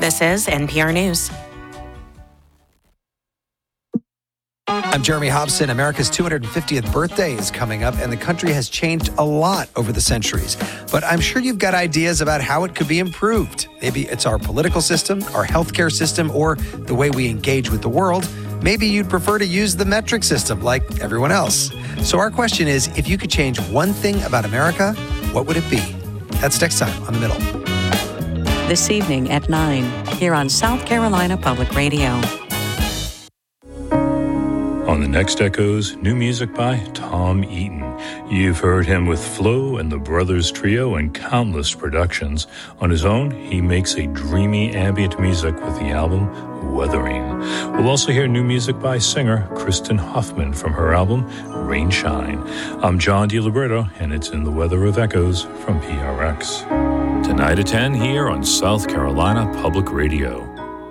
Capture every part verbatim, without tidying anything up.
This is N P R News. I'm Jeremy Hobson. America's two hundred fiftieth birthday is coming up, and the country has changed a lot over the centuries. But I'm sure you've got ideas about how it could be improved. Maybe it's our political system, our healthcare system, or the way we engage with the world. Maybe you'd prefer to use the metric system like everyone else. So our question is, if you could change one thing about America, what would it be? That's next time on The Middle. This evening at nine, here on South Carolina Public Radio. On the next Echoes, new music by Tom Eaton. You've heard him with Flo and the Brothers Trio and countless productions. On his own, he makes a dreamy ambient music with the album Weathering. We'll also hear new music by singer Kristen Hoffman from her album Rain Shine. I'm John DiLiberto, and it's in the Weather of Echoes from P R X. Tonight at ten here on South Carolina Public Radio.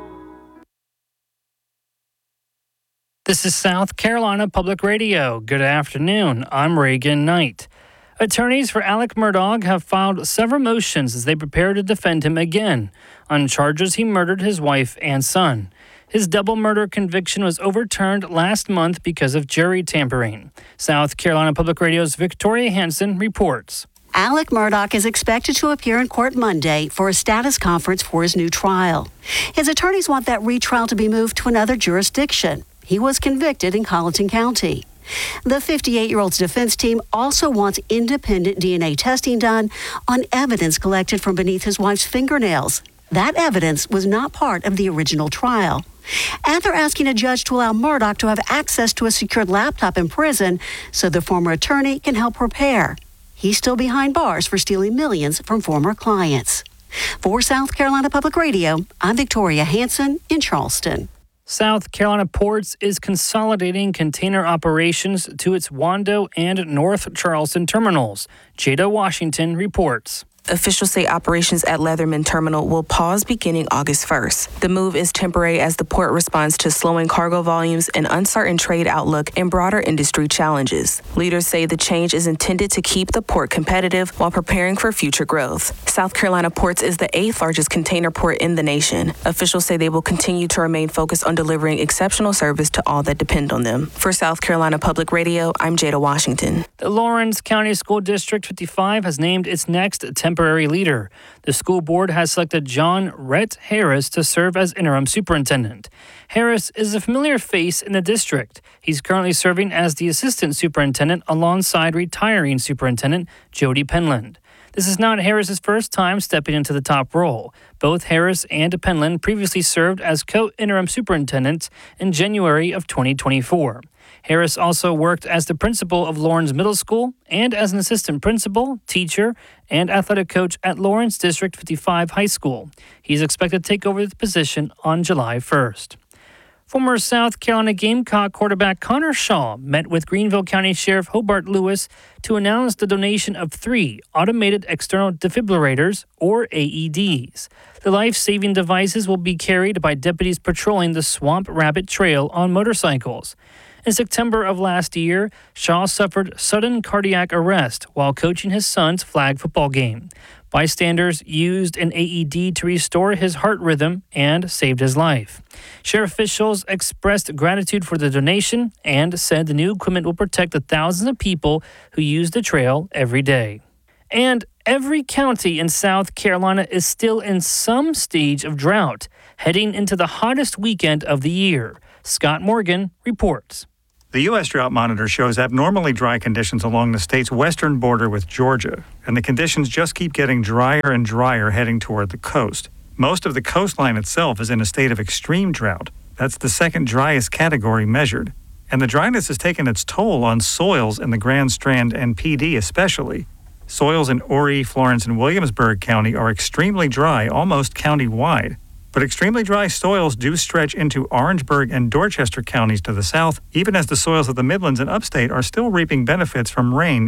This is South Carolina Public Radio. Good afternoon. I'm Reagan Knight. Attorneys for Alec Murdaugh have filed several motions as they prepare to defend him again on charges he murdered his wife and son. His double murder conviction was overturned last month because of jury tampering. South Carolina Public Radio's Victoria Hansen reports. Alec Murdaugh is expected to appear in court Monday for a status conference for his new trial. His attorneys want that retrial to be moved to another jurisdiction. He was convicted in Colleton County. The fifty-eight-year-old's defense team also wants independent D N A testing done on evidence collected from beneath his wife's fingernails. That evidence was not part of the original trial. And they're asking a judge to allow Murdaugh to have access to a secured laptop in prison so the former attorney can help prepare. He's still behind bars for stealing millions from former clients. For South Carolina Public Radio, I'm Victoria Hansen in Charleston. South Carolina Ports is consolidating container operations to its Wando and North Charleston terminals. Jada Washington reports. Officials say operations at Leatherman Terminal will pause beginning August first. The move is temporary as the port responds to slowing cargo volumes, an uncertain trade outlook, and broader industry challenges. Leaders say the change is intended to keep the port competitive while preparing for future growth. South Carolina Ports is the eighth largest container port in the nation. Officials say they will continue to remain focused on delivering exceptional service to all that depend on them. For South Carolina Public Radio, I'm Jada Washington. The Lawrence County School District fifty-five has named its next temporary leader. The school board has selected John Rhett Harris to serve as interim superintendent. Harris is a familiar face in the district. He's currently serving as the assistant superintendent alongside retiring superintendent Jody Penland. This is not Harris's first time stepping into the top role. Both Harris and Penland previously served as co-interim superintendents in January of twenty twenty-four. Harris also worked as the principal of Lawrence Middle School and as an assistant principal, teacher, and athletic coach at Lawrence District fifty-five High School. He's expected to take over the position on July first. Former South Carolina Gamecock quarterback Connor Shaw met with Greenville County Sheriff Hobart Lewis to announce the donation of three automated external defibrillators, or A E Ds. The life-saving devices will be carried by deputies patrolling the Swamp Rabbit Trail on motorcycles. In September of last year, Shaw suffered sudden cardiac arrest while coaching his son's flag football game. Bystanders used an A E D to restore his heart rhythm and saved his life. Sheriff officials expressed gratitude for the donation and said the new equipment will protect the thousands of people who use the trail every day. And every county in South Carolina is still in some stage of drought, heading into the hottest weekend of the year. Scott Morgan reports. The U S Drought Monitor shows abnormally dry conditions along the state's western border with Georgia, and the conditions just keep getting drier and drier heading toward the coast. Most of the coastline itself is in a state of extreme drought. That's the second driest category measured. And the dryness has taken its toll on soils in the Grand Strand and P D especially. Soils in Horry, Florence, and Williamsburg County are extremely dry, almost county-wide. But extremely dry soils do stretch into Orangeburg and Dorchester counties to the south, even as the soils of the Midlands and Upstate are still reaping benefits from rain